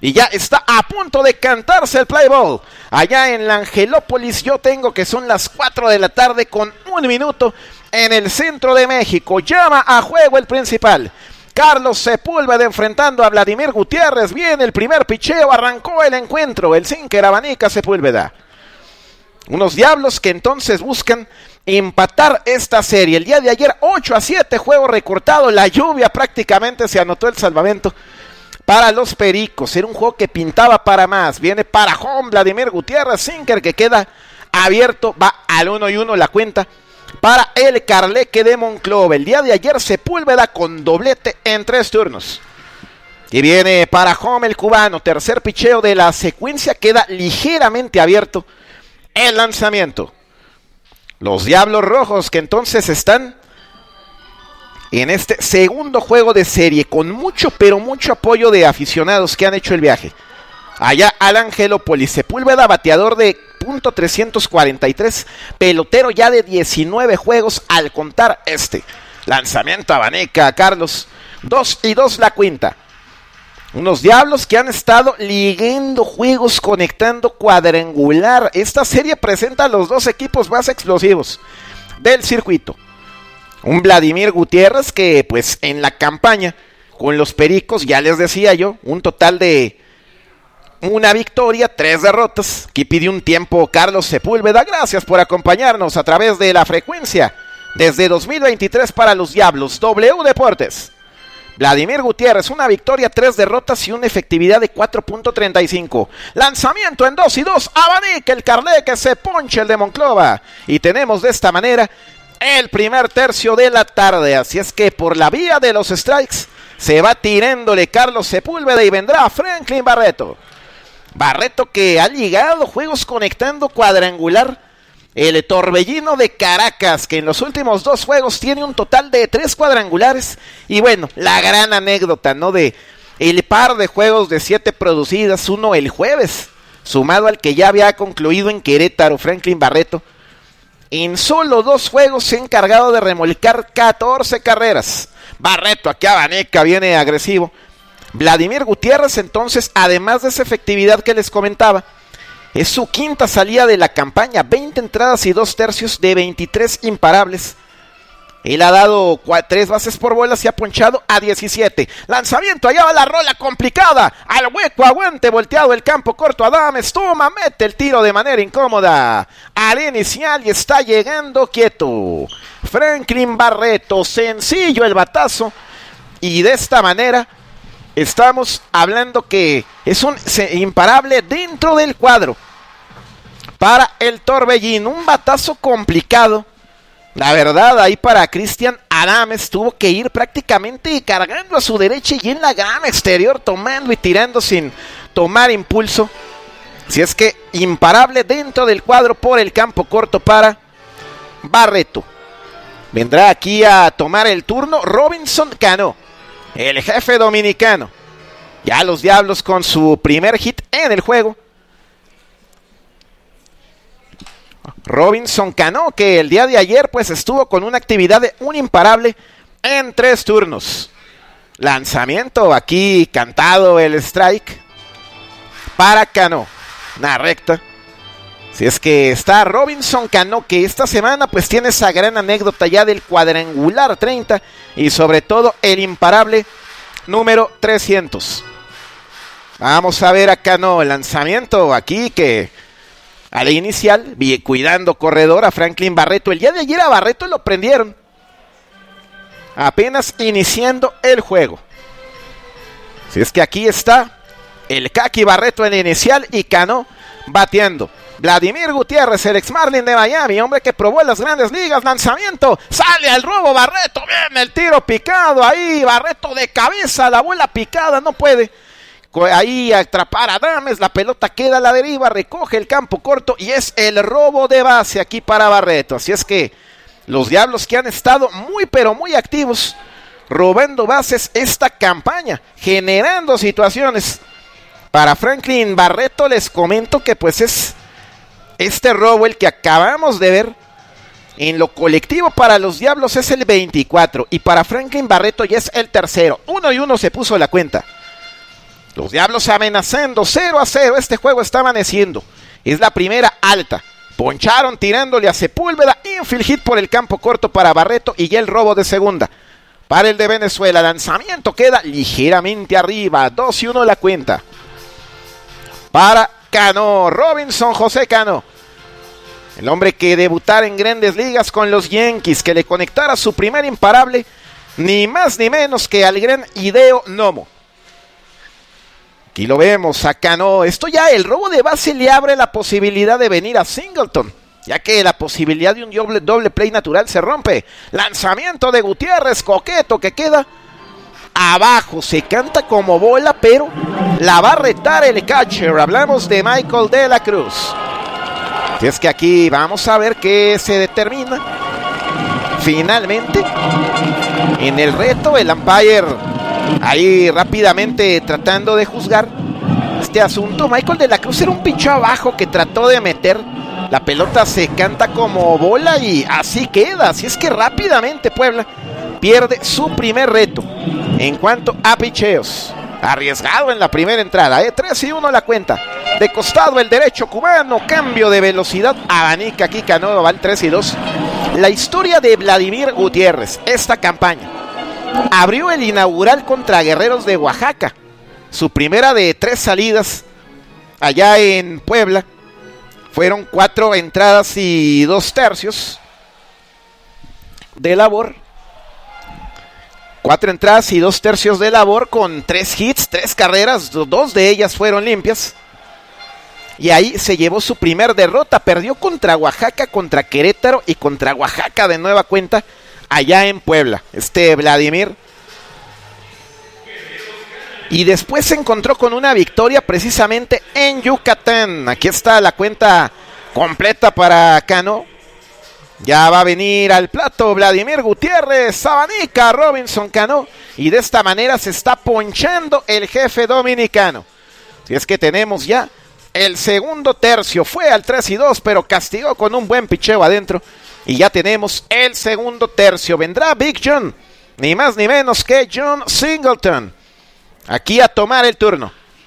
Y ya está a punto de cantarse el play ball. Allá en la Angelópolis yo tengo que son las cuatro de la tarde con un minuto en el centro de México. Llama a juego el principal. Carlos Sepúlveda enfrentando a Vladimir Gutiérrez. Viene el primer picheo, arrancó el encuentro. El sinker abanica Sepúlveda. Unos Diablos que entonces buscan empatar esta serie. El día de ayer ocho a siete, juego recortado. La lluvia prácticamente se anotó el salvamento para los Pericos. Era un juego que pintaba para más. Viene para home Vladimir Gutiérrez. Sinker que queda abierto. Va al uno y uno la cuenta para el Carleque de Monclova. El día de ayer Sepúlveda con doblete en tres turnos. Y viene para home el cubano. Tercer picheo de la secuencia. Queda ligeramente abierto el lanzamiento. Los Diablos Rojos que entonces están en este segundo juego de serie, con mucho, pero mucho apoyo de aficionados que han hecho el viaje. Allá al Angelópolis, Sepúlveda, bateador de punto trescientos cuarenta y tres, pelotero ya de diecinueve juegos al contar este. Lanzamiento abanica, Carlos. Dos y dos la cuenta. Unos Diablos que han estado ligando juegos, conectando cuadrangular. Esta serie presenta a los dos equipos más explosivos del circuito. Un Vladimir Gutiérrez que pues en la campaña con los Pericos, ya les decía yo, un total de una victoria, tres derrotas. Aquí pidió un tiempo Carlos Sepúlveda. Gracias por acompañarnos a través de la frecuencia desde dos mil veintitrés para los Diablos. W Deportes. Vladimir Gutiérrez, una victoria, tres derrotas y una efectividad de cuatro punto treinta y cinco. Lanzamiento en dos y dos. Abanica el Carleque, se poncha el de Monclova. Y tenemos de esta manera el primer tercio de la tarde. Así es que por la vía de los strikes se va tirándole Carlos Sepúlveda y vendrá Franklin Barreto. Barreto que ha ligado juegos conectando cuadrangular. El Torbellino de Caracas, que en los últimos dos juegos tiene un total de tres cuadrangulares. Y bueno, la gran anécdota, ¿no? De el par de juegos de siete producidas, uno el jueves, sumado al que ya había concluido en Querétaro, Franklin Barreto. En solo dos juegos se ha encargado de remolcar catorce carreras. Barreto aquí abanica, viene agresivo. Vladimir Gutiérrez entonces, además de esa efectividad que les comentaba, es su quinta salida de la campaña, veinte entradas y dos tercios de veintitrés imparables. Él ha dado tres bases por bolas y ha ponchado a diecisiete. Lanzamiento, allá va la rola complicada. Al hueco, aguante, volteado el campo corto. Adames toma, mete el tiro de manera incómoda al inicial y está llegando quieto Franklin Barreto. Sencillo el batazo. Y de esta manera estamos hablando que es un imparable dentro del cuadro para el Torbellino. Un batazo complicado. La verdad, ahí para Cristian Adames tuvo que ir prácticamente cargando a su derecha y en la grama exterior, tomando y tirando sin tomar impulso. Si es que imparable dentro del cuadro por el campo corto para Barreto. Vendrá aquí a tomar el turno Robinson Cano, el jefe dominicano. Ya los Diablos con su primer hit en el juego. Robinson Cano, que el día de ayer pues estuvo con una actividad de un imparable en tres turnos. Lanzamiento, aquí cantado el strike para Cano. Una recta. Si es que está Robinson Cano, que esta semana pues tiene esa gran anécdota ya del cuadrangular treinta y sobre todo el imparable número trescientos. Vamos a ver a Cano, lanzamiento aquí que al inicial, cuidando corredor a Franklin Barreto. El día de ayer a Barreto lo prendieron apenas iniciando el juego. Si es que aquí está el Kaki Barreto en el inicial y Cano bateando. Vladimir Gutiérrez, el ex Marlin de Miami, hombre que probó en las grandes ligas. Lanzamiento, sale al robo Barreto, viene el tiro picado ahí, Barreto de cabeza, la bola picada, no puede ahí atrapar a Adames, la pelota queda a la deriva, recoge el campo corto y es el robo de base aquí para Barreto. Así es que los Diablos que han estado muy pero muy activos robando bases esta campaña, generando situaciones para Franklin Barreto. Les comento que pues es este robo el que acabamos de ver en lo colectivo para los Diablos es el veinticuatro y para Franklin Barreto ya es el tercero. Uno y uno se puso la cuenta. Los Diablos amenazando, cero a cero. Este juego está amaneciendo. Es la primera alta. Poncharon tirándole a Sepúlveda. Infield hit por el campo corto para Barreto. Y ya el robo de segunda para el de Venezuela. Lanzamiento queda ligeramente arriba. dos y uno la cuenta. Para Cano. Robinson José Cano. El hombre que debutara en Grandes Ligas con los Yankees. Que le conectara su primer imparable. Ni más ni menos que al gran Hideo Nomo. Aquí lo vemos a Cano. Esto ya, el robo de base le abre la posibilidad de venir a Singleton, ya que la posibilidad de un doble, doble play natural se rompe. Lanzamiento de Gutiérrez, coqueto, que queda abajo. Se canta como bola, pero la va a retar el catcher. Hablamos de Michael de la Cruz. Y es que aquí vamos a ver qué se determina. Finalmente, en el reto, el umpire ahí rápidamente tratando de juzgar este asunto. Michael de la Cruz era un picho abajo que trató de meter. La pelota se canta como bola y así queda. Así es que rápidamente Puebla pierde su primer reto en cuanto a picheos. Arriesgado en la primera entrada, ¿eh? tres y uno la cuenta. De costado el derecho cubano, cambio de velocidad, abanica aquí Cano, va al tres y dos. La historia de Vladimir Gutiérrez, esta campaña. Abrió el inaugural contra Guerreros de Oaxaca. Su primera de tres salidas allá en Puebla. Fueron cuatro entradas y dos tercios de labor. Cuatro entradas y dos tercios de labor con tres hits, tres carreras. Dos de ellas fueron limpias. Y ahí se llevó su primer derrota. Perdió contra Oaxaca, contra Querétaro y contra Oaxaca de nueva cuenta allá en Puebla. Este Vladimir. Y después se encontró con una victoria precisamente en Yucatán. Aquí está la cuenta completa para Cano. Ya va a venir al plato Vladimir Gutiérrez, Sabanica, Robinson Cano. Y de esta manera se está ponchando el jefe dominicano. Si es que tenemos ya el segundo tercio. Fue al tres y dos, pero castigó con un buen picheo adentro. Y ya tenemos el segundo tercio. Vendrá Big John, ni más ni menos que John Singleton, aquí a tomar el turno.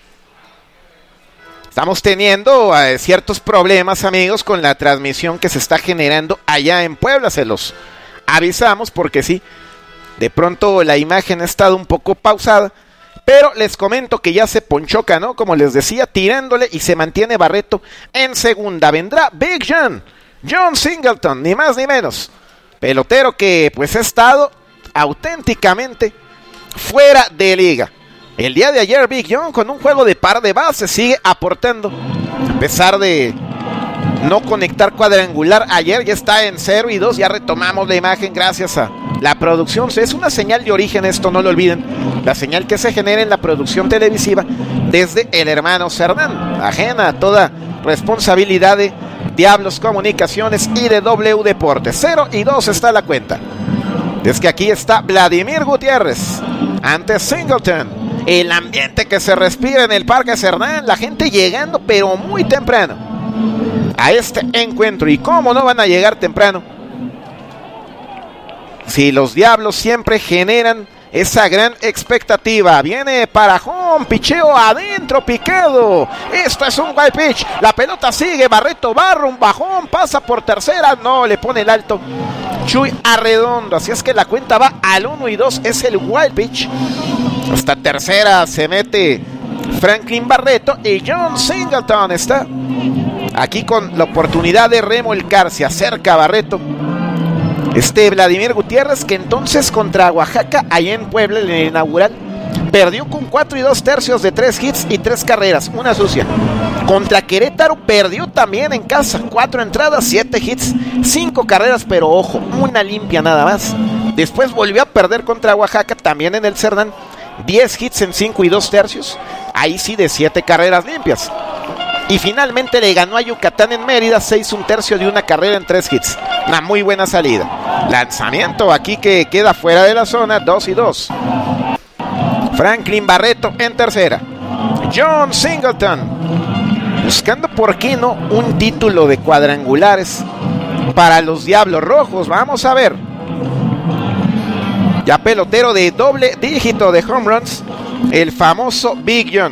Estamos teniendo uh, ciertos problemas, amigos, con la transmisión que se está generando allá en Puebla. Se los avisamos porque sí, de pronto la imagen ha estado un poco pausada. Pero les comento que ya se ponchó Cano, como les decía, tirándole, y se mantiene Barreto en segunda. Vendrá Big John, John Singleton, ni más ni menos. Pelotero que pues ha estado auténticamente fuera de liga. El día de ayer Big John con un juego de par de bases sigue aportando. A pesar de no conectar cuadrangular ayer, ya está en cero y dos. Ya retomamos la imagen gracias a la producción. Es una señal de origen esto, no lo olviden. La señal que se genera en la producción televisiva desde el hermano Cerdán, ajena a toda responsabilidad de Diablos Comunicaciones y de W Deportes. cero y dos está la cuenta. Es que aquí está Vladimir Gutiérrez ante Singleton. El ambiente que se respira en el Parque Cerdán, la gente llegando pero muy temprano a este encuentro. Y cómo no van a llegar temprano si los Diablos siempre generan esa gran expectativa. Viene para home, picheo adentro, picado. Esto es un wild pitch. La pelota sigue, Barreto barra un bajón, pasa por tercera, no, le pone el alto Chuy Arredondo. Así es que la cuenta va al uno y dos, es el wild pitch. Hasta tercera se mete Franklin Barreto y John Singleton está aquí con la oportunidad de remolcar. Se acerca Barreto. Este Vladimir Gutiérrez, que entonces contra Oaxaca, allá en Puebla, en el inaugural, perdió con cuatro y dos tercios de tres hits y tres carreras, una sucia. Contra Querétaro perdió también en casa, cuatro entradas, siete hits, cinco carreras, pero ojo, una limpia nada más. Después volvió a perder contra Oaxaca, también en el Cerdán, diez hits en cinco y dos tercios, ahí sí de siete carreras limpias. Y finalmente le ganó a Yucatán en Mérida, seis un tercio de una carrera en tres hits. Una muy buena salida. Lanzamiento aquí que queda fuera de la zona, dos y dos. Franklin Barreto en tercera. John Singleton buscando, ¿por qué no?, un título de cuadrangulares para los Diablos Rojos. Vamos a ver. Ya pelotero de doble dígito de home runs el famoso Big John.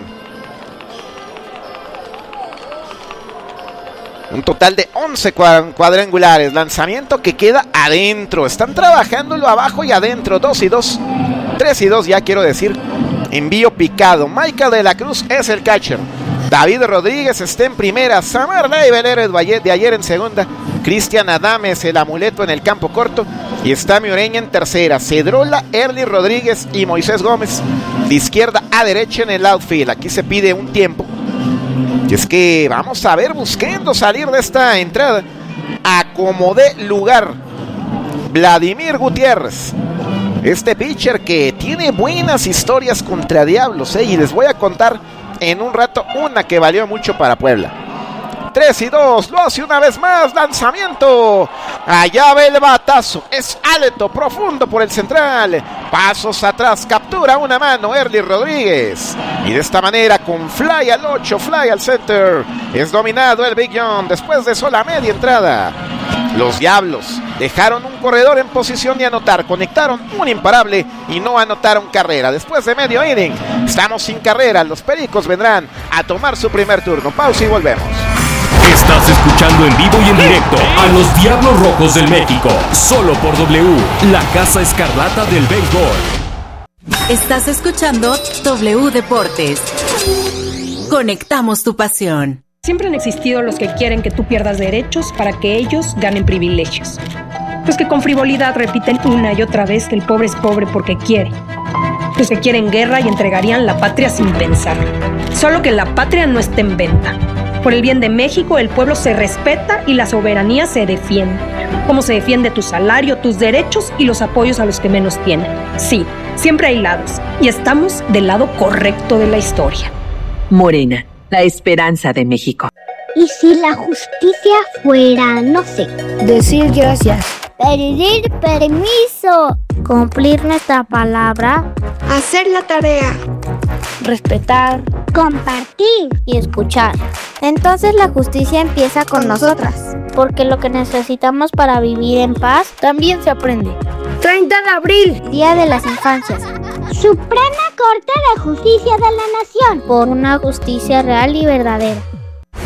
Un total de once cuadrangulares. Lanzamiento que queda adentro. Están trabajándolo abajo y adentro. dos y dos. tres y dos ya quiero decir. Envío picado. Michael de la Cruz es el catcher. David Rodríguez está en primera. Samar Leiber, héroe de ayer, en segunda. Cristian Adames, el amuleto, en el campo corto. Y está Ureña en tercera. Cedrola, Erly Rodríguez y Moisés Gómez de izquierda a derecha en el outfield. Aquí se pide un tiempo. Y es que vamos a ver, buscando salir de esta entrada. Acomodé lugar. Vladimir Gutiérrez. Este pitcher que tiene buenas historias contra Diablos, ¿eh? Y les voy a contar en un rato una que valió mucho para Puebla. tres y dos, lo hace una vez más. Lanzamiento. Allá va el batazo. Es alto, profundo por el central. Pasos atrás, captura una mano Erly Rodríguez. Y de esta manera, con fly al ocho, fly al center, es dominado el Big John después de sola media entrada. Los Diablos dejaron un corredor en posición de anotar, conectaron un imparable y no anotaron carrera. Después de medio inning, estamos sin carrera. Los Pericos vendrán a tomar su primer turno. Pausa y volvemos. Estás escuchando en vivo y en directo a los Diablos Rojos del México, solo por W, la Casa Escarlata del Béisbol. Estás escuchando W Deportes. Conectamos tu pasión. Siempre han existido los que quieren que tú pierdas derechos para que ellos ganen privilegios. Los que con frivolidad repiten una y otra vez que el pobre es pobre porque quiere. Los que quieren guerra y entregarían la patria sin pensar. Solo que la patria no está en venta. Por el bien de México, el pueblo se respeta y la soberanía se defiende. Como se defiende tu salario, tus derechos y los apoyos a los que menos tienen. Sí, siempre hay lados y estamos del lado correcto de la historia. Morena, la esperanza de México. ¿Y si la justicia fuera, no sé, decir gracias, pedir permiso, cumplir nuestra palabra, hacer la tarea, respetar, compartir y escuchar? Entonces la justicia empieza con nosotras, porque lo que necesitamos para vivir en paz también se aprende. treinta de abril, Día de las Infancias. Suprema Corte de Justicia de la Nación, por una justicia real y verdadera.